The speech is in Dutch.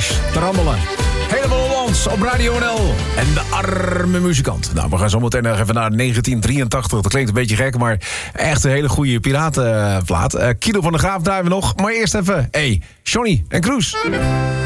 Crash, trammelen. Helemaal Hollands op Radio NL. En de arme muzikant. Nou, we gaan zo meteen nog even naar 1983. Dat klinkt een beetje gek, maar echt een hele goede piratenplaat. Kilo van de Graaf draaien we nog. Maar eerst even, Johnny en Kroes.